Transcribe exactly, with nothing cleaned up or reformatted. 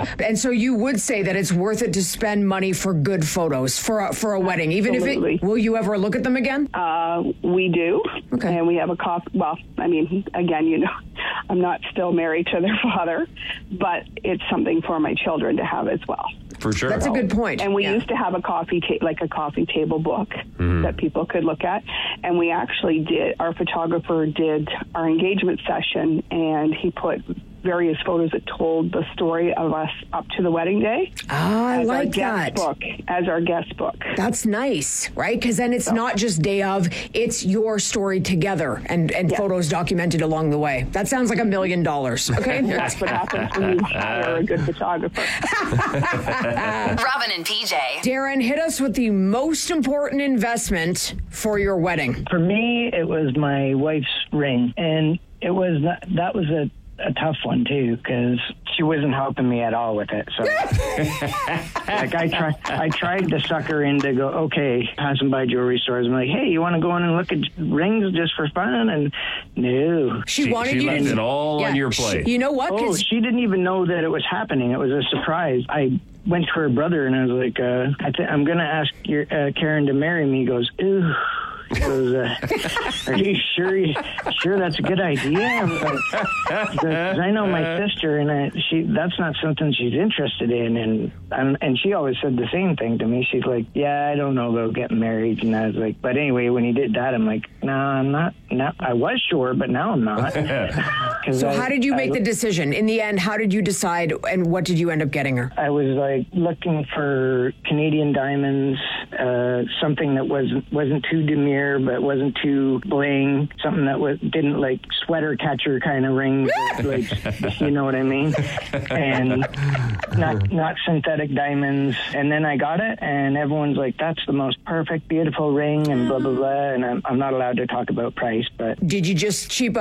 And so you would say that it's worth it to spend money for good photos for a, for a wedding, even Absolutely. if it, will you ever look at them again? Uh, we do. Okay. And we have a coffee. Well, I mean, again, you know, I'm not still married to their father, but it's something for my children to have as well. For sure. That's a good point. And we Yeah. used to have a coffee, ta- like a coffee table book Mm-hmm. that people could look at. And we actually did, our photographer did our engagement session, and he put various photos that told the story of us up to the wedding day. Ah, I as our like guest that. book, as our guest book. That's nice, right? Because then it's not just day of, it's your story together and, and Yeah. photos documented along the way. That sounds like a million dollars, okay? That's what happens when you hire a good photographer. Robin and P J. Darren, hit us with the most important investment for your wedding. For me, it was my wife's ring, and it was that, that was a, a tough one too, because she wasn't helping me at all with it. So, like, I tried, I tried to suck her in to go, okay, passing by jewelry stores. I'm like, hey, you want to go in and look at rings just for fun? And no, She, She, wanted she you left to... it all Yeah, on your she- plate. you know what? oh, 'Cause- she didn't even know that it was happening. It was a surprise. I went to her brother and I was like, uh, I th- I'm going to ask your, uh, Karen to marry me. He goes, ooh. He goes, uh, are you sure you, sure that's a good idea? I'm like, because I know my sister, and I, she that's not something she's interested in. And um, and she always said the same thing to me. She's like, yeah, I don't know about getting married. And I was like, but anyway, when he did that, I'm like, no, I'm not. No, I was sure, but now I'm not. So I, how did you make I, the decision? In the end, how did you decide, and what did you end up getting her? I was like looking for Canadian diamonds, uh, something that wasn't wasn't too demure, but wasn't too bling, something that was didn't like sweater catcher kind of ring, like, you know what I mean, and not not synthetic diamonds. And then I got it, and everyone's like, "That's the most perfect, beautiful ring," and blah blah blah. And I'm, I'm not allowed to talk about price, but Did you just cheap